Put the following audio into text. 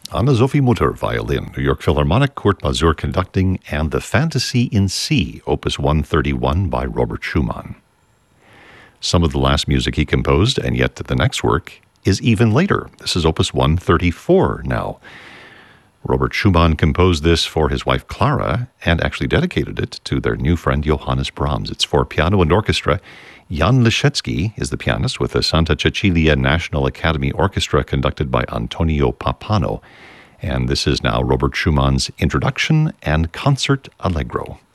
Anna-Sophie Mutter, violin, New York Philharmonic, Kurt Masur conducting, and the Fantasy in C, Opus 131 by Robert Schumann. Some of the last music he composed, and yet the next work, is even later. This is Opus 134 now. Robert Schumann composed this for his wife Clara and actually dedicated it to their new friend Johannes Brahms. It's for piano and orchestra. Jan Liszewski is the pianist with the Santa Cecilia National Academy Orchestra conducted by Antonio Pappano. And this is now Robert Schumann's Introduction and Concert Allegro.